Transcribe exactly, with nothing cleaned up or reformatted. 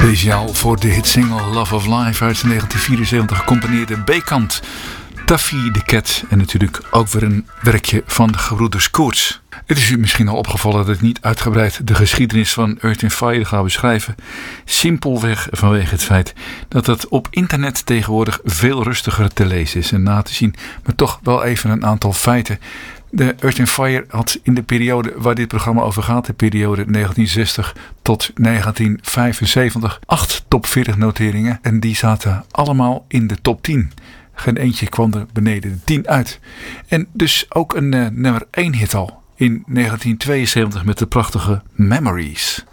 Speciaal voor de hitsingle Love of Life uit negentien vierenzeventig gecomponeerde B-kant. Taffy de Cat en natuurlijk ook weer een werkje van de gebroeders Koerts. Het is u misschien al opgevallen dat ik niet uitgebreid de geschiedenis van Earth and Fire ga beschrijven. Simpelweg vanwege het feit dat het op internet tegenwoordig veel rustiger te lezen is en na te zien. Maar toch wel even een aantal feiten. De Earth and Fire had in de periode waar dit programma over gaat, de periode negentien zestig tot negentien vijfenzeventig, acht top veertig noteringen. En die zaten allemaal in de top tien. Geen eentje kwam er beneden de tien uit. En dus ook een uh, nummer één hit al in negentien tweeënzeventig met de prachtige Memories.